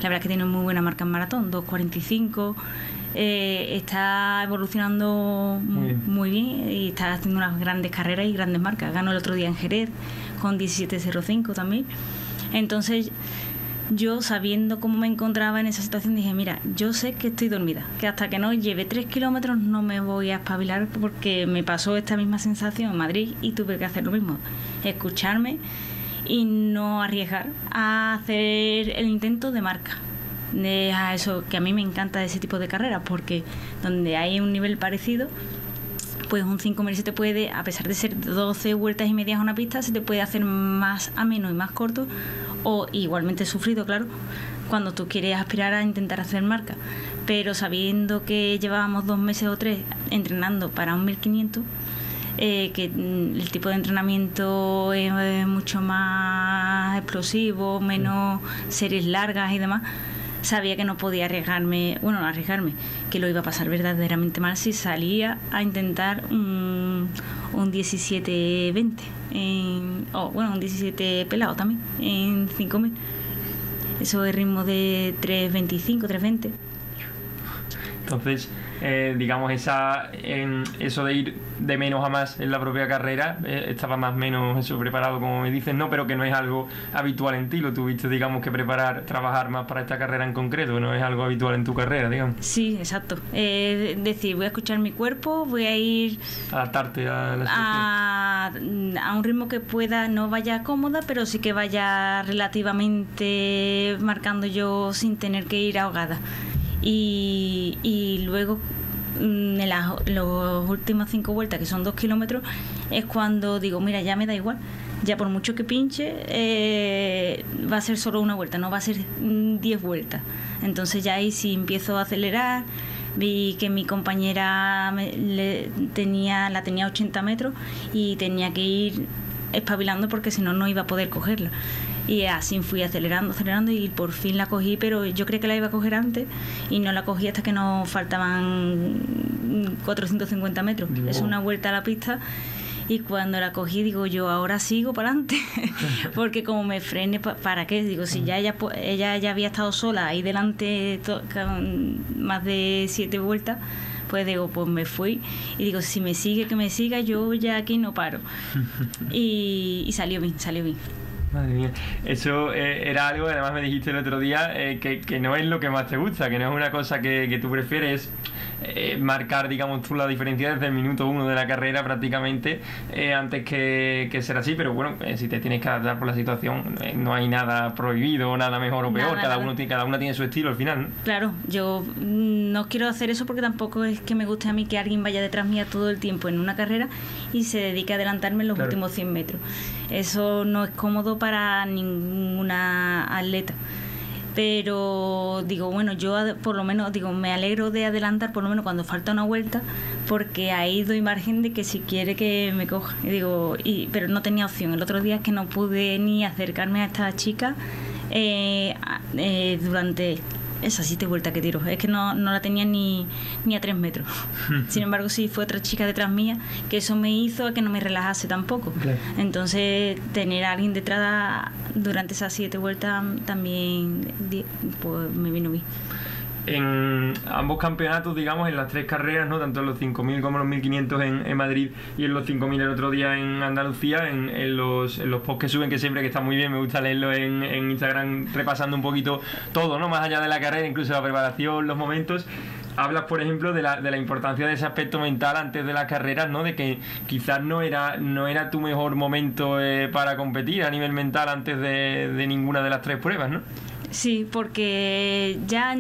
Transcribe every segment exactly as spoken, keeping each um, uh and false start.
La verdad es que tiene muy buena marca en maratón, dos cuarenta y cinco. Eh, está evolucionando muy bien. muy bien y está haciendo unas grandes carreras y grandes marcas. Ganó el otro día en Jerez con diecisiete cero cinco también. Entonces, yo, sabiendo cómo me encontraba en esa situación, dije, mira, yo sé que estoy dormida, que hasta que no lleve tres kilómetros no me voy a espabilar, porque me pasó esta misma sensación en Madrid y tuve que hacer lo mismo, escucharme y no arriesgar a hacer el intento de marca. De a eso que a mí me encanta ese tipo de carreras, porque donde hay un nivel parecido, pues un cinco mil se te puede, a pesar de ser doce vueltas y medias a una pista, se te puede hacer más ameno y más corto, o igualmente sufrido, claro, cuando tú quieres aspirar a intentar hacer marca. Pero sabiendo que llevábamos dos meses o tres entrenando para un mil quinientos, eh, que el tipo de entrenamiento es mucho más explosivo, menos series largas y demás, sabía que no podía arriesgarme, bueno, no arriesgarme, que lo iba a pasar verdaderamente mal si salía a intentar un, un diecisiete veinte, en, o oh, bueno, un diecisiete pelado también, en cinco mil. Eso es ritmo de tres veinticinco, tres veinte. Entonces, eh, digamos, esa en eso de ir de menos a más en la propia carrera, eh, estaba más o menos eso preparado, como me dices, no, pero que no es algo habitual en ti, lo tuviste, digamos, que preparar, trabajar más para esta carrera en concreto, no es algo habitual en tu carrera, digamos. Sí, exacto. Eh, decir, voy a escuchar mi cuerpo, voy a ir... Adaptarte a la situación. A, a un ritmo que pueda, no vaya cómoda, pero sí que vaya relativamente marcando yo sin tener que ir ahogada. Y, y luego en las los últimas cinco vueltas, que son dos kilómetros, es cuando digo, mira, ya me da igual, ya por mucho que pinche, eh, va a ser solo una vuelta, no va a ser diez vueltas. Entonces ya ahí sí empiezo a acelerar. Vi que mi compañera me, le, tenía la tenía a ochenta metros y tenía que ir espabilando, porque si no, no iba a poder cogerla. Y así fui acelerando, acelerando y por fin la cogí, pero yo creía que la iba a coger antes y no la cogí hasta que nos faltaban cuatrocientos cincuenta metros. Digo. Es una vuelta a la pista y cuando la cogí digo yo, ahora sigo para adelante, porque como me frene, ¿para qué? Digo, si ya ella, ella ya había estado sola ahí delante to, más de siete vueltas, pues digo, pues me fui y digo, si me sigue, que me siga, yo ya aquí no paro. Y, y salió bien, salió bien. Madre mía, eso eh, era algo, además me dijiste el otro día, eh, que, que no es lo que más te gusta, que no es una cosa que, que tú prefieres, eh, marcar, digamos, tú la diferencia desde el minuto uno de la carrera prácticamente, eh, antes que, que ser así, pero bueno, eh, si te tienes que adaptar por la situación, eh, no hay nada prohibido, nada mejor o peor, nada, cada, nada. Uno tiene, cada una tiene su estilo al final, ¿no? Claro, yo no quiero hacer eso porque tampoco es que me guste a mí que alguien vaya detrás mía todo el tiempo en una carrera y se dedique a adelantarme en los claro. últimos cien metros. Eso no es cómodo para ninguna atleta. Pero digo, bueno, yo por lo menos digo, me alegro de adelantar por lo menos cuando falta una vuelta, porque ahí doy margen de que si quiere que me coja. Y digo, y, pero no tenía opción. El otro día es que no pude ni acercarme a esta chica eh, eh, durante esas siete vueltas que tiro. Es que no, no la tenía ni, ni a tres metros. Sin embargo, sí fue otra chica detrás mía, que eso me hizo a que no me relajase tampoco. Okay. Entonces, tener a alguien detrás durante esas siete vueltas también pues me vino bien. En ambos campeonatos, digamos, en las tres carreras, ¿no? Tanto en los cinco mil como en los mil quinientos en, en Madrid y en los cinco mil el otro día en Andalucía, en, en los en los posts que suben, que siempre que está muy bien, me gusta leerlo en, en Instagram, repasando un poquito todo, ¿no? Más allá de la carrera, incluso la preparación, los momentos. Hablas, por ejemplo, de la, de la importancia de ese aspecto mental antes de las carreras, ¿no? De que quizás no era no era tu mejor momento eh, para competir a nivel mental antes de, de ninguna de las tres pruebas, ¿no? Sí, porque ya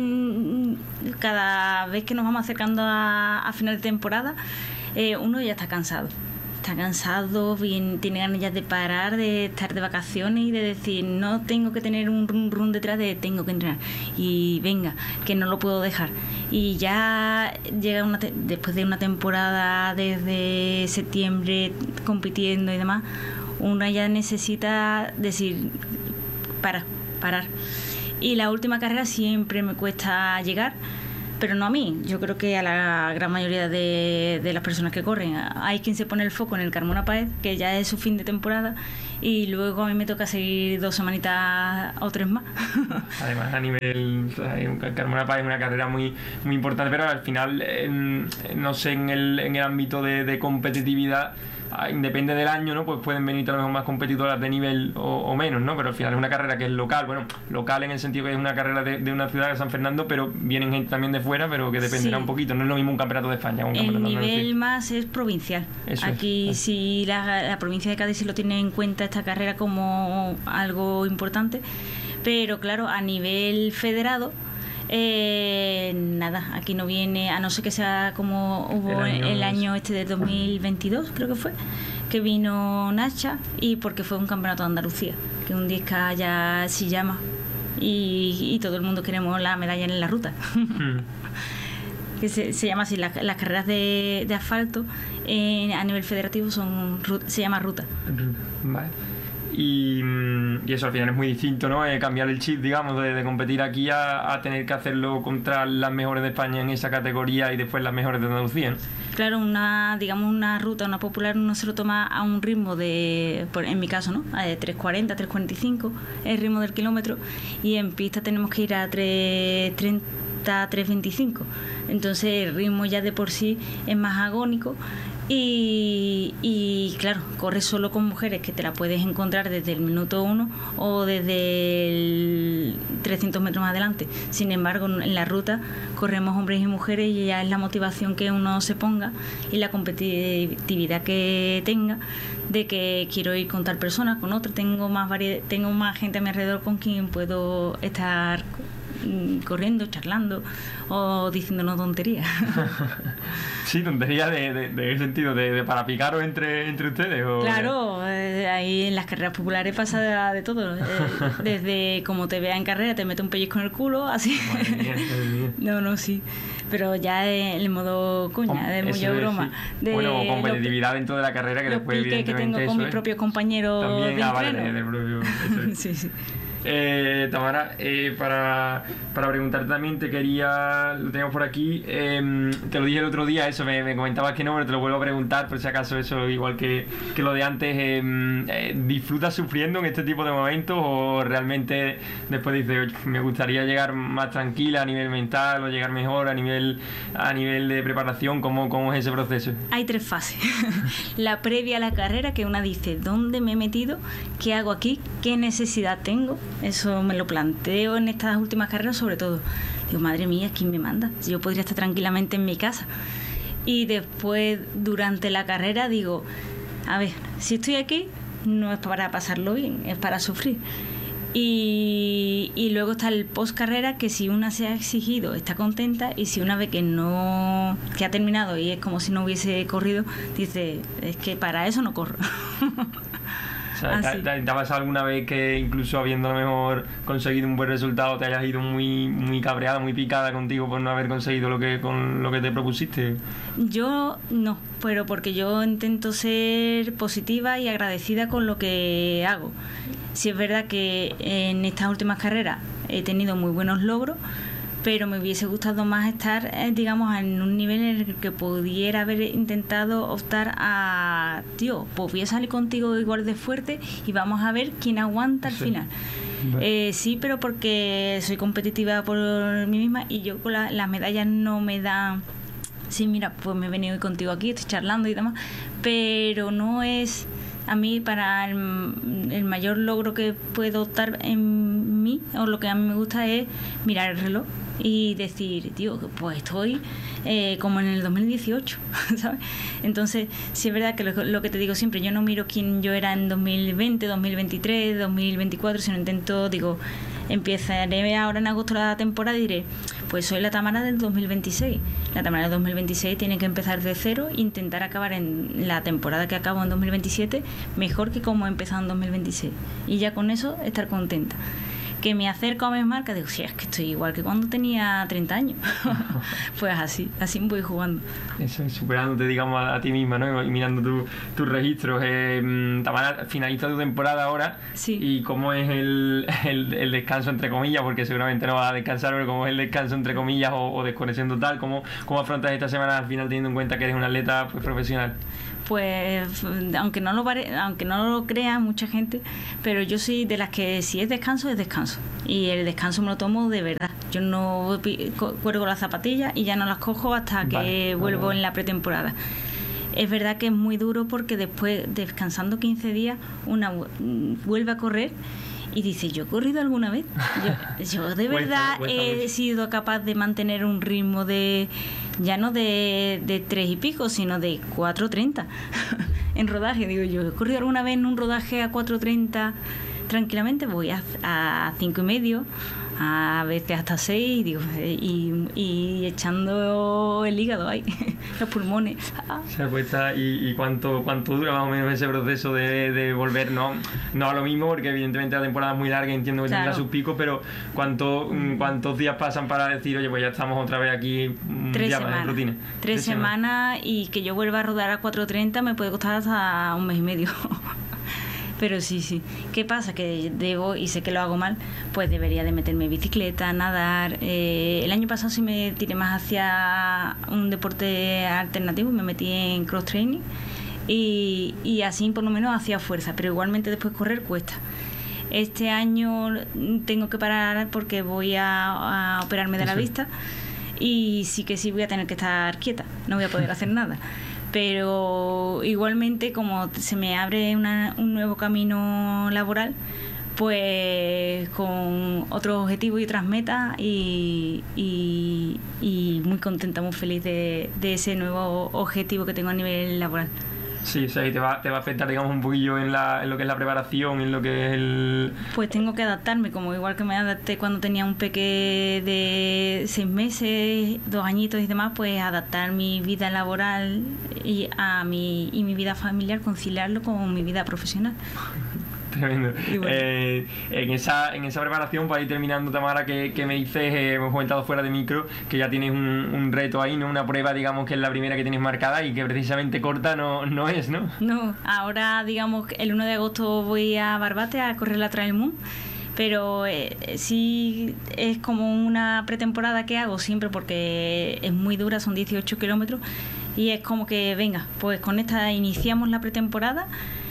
cada vez que nos vamos acercando a, a final de temporada, eh, uno ya está cansado. Está cansado, bien, tiene ganas ya de parar, de estar de vacaciones y de decir, no tengo que tener un run run detrás de tengo que entrenar. Y venga, que no lo puedo dejar. Y ya llega una te- después de una temporada desde septiembre compitiendo y demás, uno ya necesita decir, para, parar. Y la última carrera siempre me cuesta llegar, pero no a mí, yo creo que a la gran mayoría de, de las personas que corren. Hay quien se pone el foco en el Carmona Páez, que ya es su fin de temporada, y luego a mí me toca seguir dos semanitas o tres más. Además, a nivel, Carmona Paz es una carrera muy muy importante, pero al final, en, no sé, en el, en el ámbito de, de competitividad, depende del año, ¿no? Pues pueden venir a lo mejor más competidoras de nivel o, o menos, ¿no? Pero al final es una carrera que es local, bueno, local en el sentido que es una carrera de, de una ciudad de San Fernando, pero vienen gente también de fuera, pero que dependerá sí. un poquito. No es lo mismo un campeonato de España. Un el nivel de más es provincial. Eso Aquí es. sí la, la provincia de Cádiz sí lo tiene en cuenta esta carrera como algo importante, pero claro, a nivel federado, Eh, nada, aquí no viene, a no ser que sea como hubo el año, el año este del dos mil veintidós, creo que fue, que vino Nacha, y porque fue un campeonato de Andalucía, que un diez K ya se llama, y, y todo el mundo queremos la medalla en la ruta. Mm. que se, se llama así, la, las carreras de, de asfalto eh, a nivel federativo son se llama ruta. Vale. Y, y eso al final es muy distinto, ¿no? Eh, cambiar el chip, digamos, de, de competir aquí a, a tener que hacerlo contra las mejores de España en esa categoría y después las mejores de Andalucía, ¿no? Claro, una digamos una ruta, una popular, uno se lo toma a un ritmo de, por, en mi caso, ¿no? A de tres cuarenta, tres cuarenta y cinco, el ritmo del kilómetro, y en pista tenemos que ir a tres treinta, tres veinticinco. Entonces el ritmo ya de por sí es más agónico. Y, y claro, corres solo con mujeres que te la puedes encontrar desde el minuto uno o desde el trescientos metros más adelante. Sin embargo, en la ruta corremos hombres y mujeres y ya es la motivación que uno se ponga y la competitividad que tenga de que quiero ir con tal persona, con otra, tengo más variedad, tengo más gente a mi alrededor con quien puedo estar corriendo, charlando o diciéndonos tonterías. Sí, tonterías de, de, de sentido, de, de para picaros entre, entre ustedes. ¿O? Claro, eh, ahí en las carreras populares pasa de, de todo. Eh, desde como te vea en carrera, te mete un pellizco en el culo, así. Madre mía, madre mía. No, no, sí. Pero ya en el modo cuña, de mucha broma. Sí. De bueno, competitividad lo, dentro de la carrera que después evidentemente que tengo con mis propios compañeros también, de ah, vale, de, de propio, sí, sí. Eh, Tamara, eh, para, para preguntarte también, te quería, lo tenemos por aquí, eh, te lo dije el otro día, eso, me, me comentabas que no, pero te lo vuelvo a preguntar, por si acaso eso, igual que, que lo de antes, eh, eh, ¿disfrutas sufriendo en este tipo de momentos o realmente después dices, me gustaría llegar más tranquila a nivel mental o llegar mejor a nivel, a nivel de preparación? ¿Cómo, cómo es ese proceso? Hay tres fases. La previa a la carrera, que una dice, ¿dónde me he metido? ¿Qué hago aquí? ¿Qué necesidad tengo? Eso me lo planteo en estas últimas carreras, sobre todo. Digo, madre mía, ¿quién me manda? Yo podría estar tranquilamente en mi casa. Y después, durante la carrera, digo, a ver, si estoy aquí, no es para pasarlo bien, es para sufrir. Y, y luego está el post carrera, que si una se ha exigido está contenta, y si una ve que no, que ha terminado y es como si no hubiese corrido, dice, es que para eso no corro. O sea, ¿te, te, ¿te ha pasado alguna vez que incluso habiendo a lo mejor conseguido un buen resultado te hayas ido muy muy cabreada, muy picada contigo por no haber conseguido lo que con lo que te propusiste? Yo no, pero porque yo intento ser positiva y agradecida con lo que hago. Sí es verdad que en estas últimas carreras he tenido muy buenos logros, pero me hubiese gustado más estar, eh, digamos, en un nivel en el que pudiera haber intentado optar a, tío, pues voy a salir contigo igual de fuerte y vamos a ver quién aguanta al sí. final. Vale. Eh, sí, pero porque soy competitiva por mí misma y yo con la, las medallas no me dan, sí, mira, pues me he venido hoy contigo aquí, estoy charlando y demás, pero no es... A mí, para el, el mayor logro que puedo optar en mí, o lo que a mí me gusta, es mirar el reloj y decir, tío, pues estoy eh, como en el dos mil dieciocho, ¿sabes? Entonces, sí es verdad que lo, lo que te digo siempre, yo no miro quién yo era en dos mil veinte, dos mil veintitrés, dos mil veinticuatro, sino intento, digo, empezaré ahora en agosto la temporada y diré, pues soy la Tamara del dos mil veintiséis. La Tamara del dos mil veintiséis tiene que empezar de cero e intentar acabar en la temporada que acabo en dos mil veintisiete mejor que como he empezado en dos mil veintiséis. Y ya con eso estar contenta. Que me acerco a mis marcas, digo, sí, es que estoy igual que cuando tenía treinta años. Pues así, así me voy jugando. Eso, superándote, digamos, a, a ti misma, ¿no? Y mirando tus tu registros. Eh, Tamara, finaliza tu temporada ahora. Sí. ¿Y cómo es el, el, el descanso, entre comillas? Porque seguramente no vas a descansar, pero ¿cómo es el descanso, entre comillas, o, o desconexión total? ¿Cómo, ¿Cómo afrontas esta semana al final, teniendo en cuenta que eres un atleta pues, profesional? Pues aunque no lo pare, aunque no lo crea mucha gente, pero yo soy de las que si es descanso, es descanso. Y el descanso me lo tomo de verdad. Yo no cuelgo las zapatillas y ya no las cojo hasta que vale, vuelvo vale. en la pretemporada. Es verdad que es muy duro porque después, descansando quince días, una vuelve a correr y dice, ¿yo he corrido alguna vez? Yo, yo de verdad he sido capaz de mantener un ritmo de, ya no de, de tres y pico, sino de cuatro treinta en rodaje. Digo, yo he corrido alguna vez en un rodaje a cuatro treinta tranquilamente, voy a, a cinco y medio, a veces hasta seis, digo, y, y echando el hígado ahí, los pulmones. Se apuesta. ¿Y, y cuánto, cuánto dura más o menos ese proceso de, de volver? No, no a lo mismo, porque evidentemente la temporada es muy larga, entiendo que claro. tendrá sus picos, pero ¿cuánto, ¿cuántos días pasan para decir, oye, pues ya estamos otra vez aquí? Tres ya, semanas. Rutina. Tres, Tres semanas, semanas y que yo vuelva a rodar a cuatro treinta me puede costar hasta un mes y medio. Pero sí, sí. ¿Qué pasa? Que debo, y sé que lo hago mal, pues debería de meterme en bicicleta, nadar. Eh, el año pasado sí me tiré más hacia un deporte alternativo, me metí en cross training y, y así por lo menos hacía fuerza, pero igualmente después correr cuesta. Este año tengo que parar porque voy a, a operarme de la vista y sí que sí voy a tener que estar quieta, no voy a poder hacer nada. Pero igualmente, como se me abre una, un nuevo camino laboral, pues con otros objetivos y otras metas, y, y, y muy contenta, muy feliz de, de ese nuevo objetivo que tengo a nivel laboral. Sí, o sea, y te va, te va a afectar, digamos, un poquillo en, la, en lo que es la preparación, en lo que es el... Pues tengo que adaptarme, como igual que me adapté cuando tenía un peque de seis meses, dos añitos y demás, pues adaptar mi vida laboral y a mi, y mi vida familiar, conciliarlo con mi vida profesional. Tremendo. Bueno. Eh, en esa en esa preparación, para ir terminando, Tamara, que, que me dices, eh, hemos comentado fuera de micro, que ya tienes un, un reto ahí, ¿no? Una prueba, digamos, que es la primera que tienes marcada y que precisamente corta no, no es, ¿no? No, ahora, digamos, el uno de agosto voy a Barbate a correr la Trail Moon, pero eh, sí es como una pretemporada que hago siempre porque es muy dura, son dieciocho kilómetros, y es como que, venga, pues con esta iniciamos la pretemporada.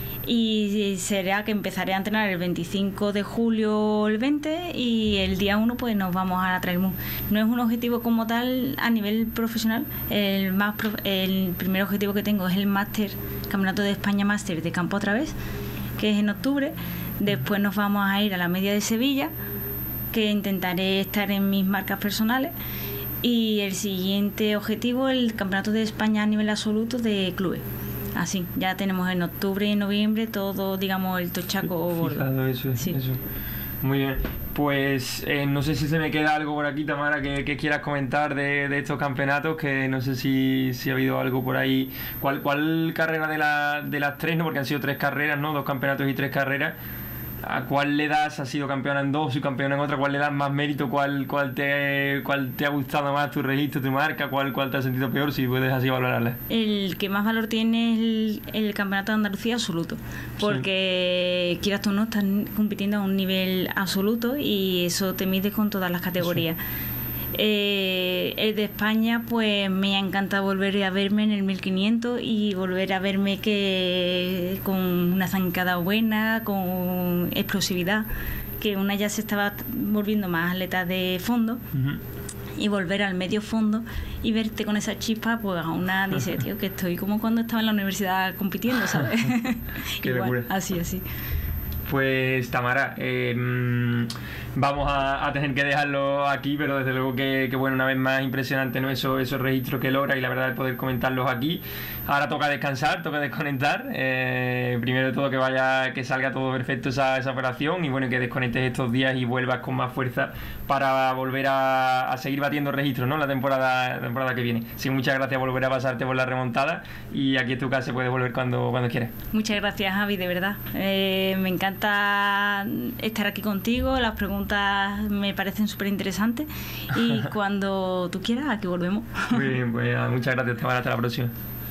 Y será que empezaré a entrenar el veinticinco de julio o el veinte, y el día uno pues nos vamos a la Trail Moon. No es un objetivo como tal a nivel profesional. El, más pro, el primer objetivo que tengo es el máster, Campeonato de España Máster de campo a través, que es en octubre. Después nos vamos a ir a la media de Sevilla, que intentaré estar en mis marcas personales. Y el siguiente objetivo, el Campeonato de España a nivel absoluto de clubes. Así, ya tenemos en octubre y noviembre todo, digamos, el tochaco gordo. Fijado, eso, sí. eso. Muy bien. Pues eh, no sé si se me queda algo por aquí, Tamara, que, que quieras comentar de, de estos campeonatos, que no sé si, si ha habido algo por ahí. ¿Cuál, cuál carrera de, la, de las tres, no? Porque han sido tres carreras, ¿no? Dos campeonatos y tres carreras. ¿A cuál le das? ¿Has sido campeona en dos y campeona en otra? ¿Cuál le das más mérito? ¿Cuál, cuál, te, cuál te ha gustado más tu registro, tu marca? ¿Cuál, cuál te has sentido peor? Si puedes así valorarla. El que más valor tiene es el, el Campeonato de Andalucía absoluto, porque sí. Quieras tú no, estás compitiendo a un nivel absoluto y eso te mide con todas las categorías. Sí. Eh, el de España, pues me ha encantado volver a verme en el mil quinientos y volver a verme que con una zancada buena, con explosividad, que una ya se estaba volviendo más atleta de fondo. Uh-huh. Y volver al medio fondo y verte con esa chispa, pues a una dice, tío, que estoy como cuando estaba en la universidad compitiendo, ¿sabes? Qué Igual, locura. así, así. Pues Tamara, eh, vamos a, a tener que dejarlo aquí, pero desde luego que, que bueno, una vez más impresionante, ¿no? Eso, esos registros que logra y la verdad el poder comentarlos aquí. Ahora toca descansar, toca desconectar. Eh, primero de todo que vaya, que salga todo perfecto esa, esa operación y bueno, que desconectes estos días y vuelvas con más fuerza para volver a, a seguir batiendo registros, ¿no? La temporada, la temporada que viene. Sí, muchas gracias por volver a pasarte por la remontada y aquí en tu casa puedes volver cuando, cuando quieras. Muchas gracias, Javi, de verdad. Eh, me encanta estar aquí contigo, las preguntas me parecen súper interesantes y cuando tú quieras, aquí volvemos. Muy bien, pues muchas gracias, Tamara, hasta la próxima.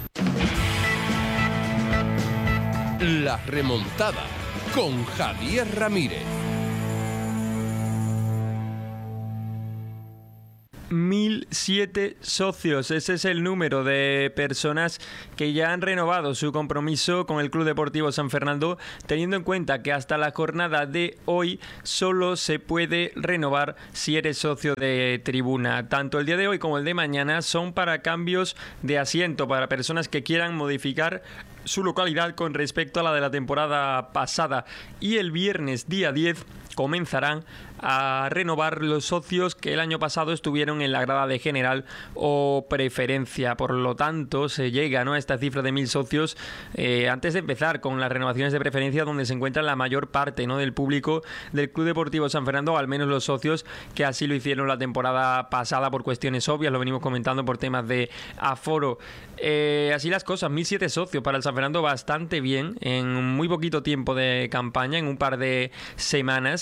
La remontada con Javier Ramírez. mil siete socios. Ese es el número de personas que ya han renovado su compromiso con el Club Deportivo San Fernando, teniendo en cuenta que hasta la jornada de hoy solo se puede renovar si eres socio de tribuna. Tanto el día de hoy como el de mañana son para cambios de asiento, para personas que quieran modificar su localidad con respecto a la de la temporada pasada. Y el viernes día diez comenzarán a renovar los socios que el año pasado estuvieron en la grada de general o preferencia. Por lo tanto, se llega, ¿no?, a esta cifra de mil socios eh, antes de empezar con las renovaciones de preferencia, donde se encuentra la mayor parte, ¿no?, del público del Club Deportivo San Fernando, o al menos los socios que así lo hicieron la temporada pasada por cuestiones obvias, lo venimos comentando por temas de aforo. Eh, así las cosas, mil siete socios para el San Fernando, bastante bien, en muy poquito tiempo de campaña, en un par de semanas.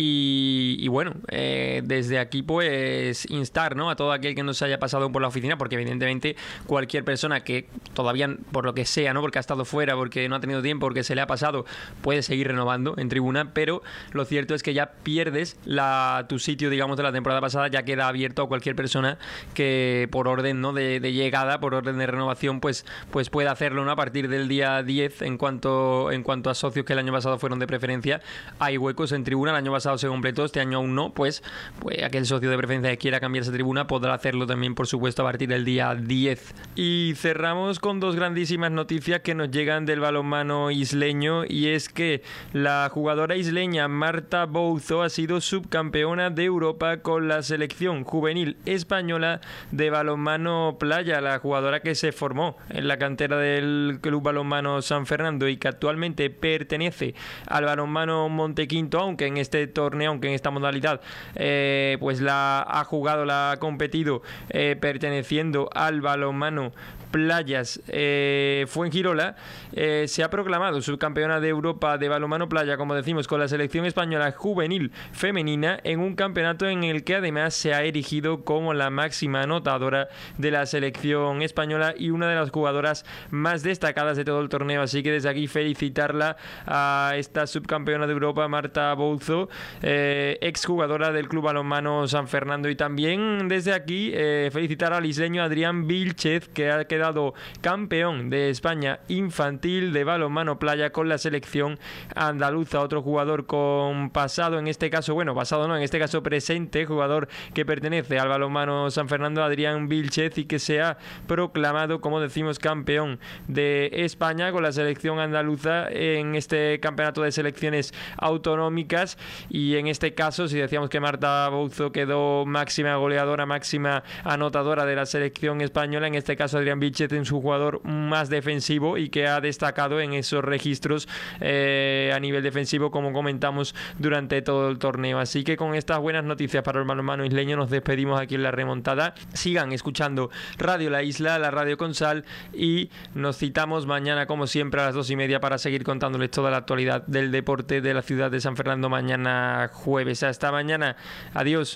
Y, y bueno, eh, desde aquí pues instar, ¿no?, a todo aquel que no se haya pasado por la oficina, porque evidentemente cualquier persona que todavía, por lo que sea, ¿no?, porque ha estado fuera, porque no ha tenido tiempo, porque se le ha pasado, puede seguir renovando en tribuna, pero lo cierto es que ya pierdes la, tu sitio, digamos, de la temporada pasada, ya queda abierto a cualquier persona que por orden, ¿no?, de, de llegada, por orden de renovación, pues, pues pueda hacerlo, ¿no?, a partir del día diez. En cuanto, en cuanto a socios que el año pasado fueron de preferencia, hay huecos en tribuna. El año pasado se completó, este año aún no, pues, pues aquel socio de preferencia que quiera cambiarse de tribuna podrá hacerlo también, por supuesto, a partir del día diez. Y cerramos con dos grandísimas noticias que nos llegan del balonmano isleño, y es que la jugadora isleña Marta Bouzo ha sido subcampeona de Europa con la selección juvenil española de balonmano playa. La jugadora que se formó en la cantera del Club Balonmano San Fernando y que actualmente pertenece al balonmano Montequinto, aunque en este torneo, aunque en esta modalidad eh, pues la ha jugado, la ha competido eh, perteneciendo al balonmano Playas eh, Fuengirola, eh, se ha proclamado subcampeona de Europa de balonmano playa, como decimos, con la selección española juvenil femenina, en un campeonato en el que además se ha erigido como la máxima anotadora de la selección española y una de las jugadoras más destacadas de todo el torneo. Así que desde aquí felicitarla a esta subcampeona de Europa, Marta Bouzo, eh, exjugadora del Club Balonmano San Fernando, y también desde aquí eh, felicitar al isleño Adrián Vilchez, que ha quedado dado campeón de España infantil de balonmano playa con la selección andaluza. Otro jugador con pasado, en este caso, bueno, pasado no, en este caso presente, jugador que pertenece al balonmano San Fernando, Adrián Vilchez, y que se ha proclamado, como decimos, campeón de España con la selección andaluza en este campeonato de selecciones autonómicas. Y en este caso, si decíamos que Marta Bouzo quedó máxima goleadora, máxima anotadora de la selección española, en este caso Adrián Vilchez es un jugador más defensivo y que ha destacado en esos registros eh, a nivel defensivo, como comentamos durante todo el torneo. Así que con estas buenas noticias para el balonmano isleño nos despedimos aquí en La Remontada. Sigan escuchando Radio La Isla, la radio con sal, y nos citamos mañana como siempre a las dos y media para seguir contándoles toda la actualidad del deporte de la ciudad de San Fernando mañana jueves. Hasta mañana, adiós.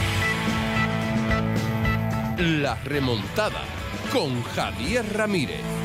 La Remontada con Javier Ramírez.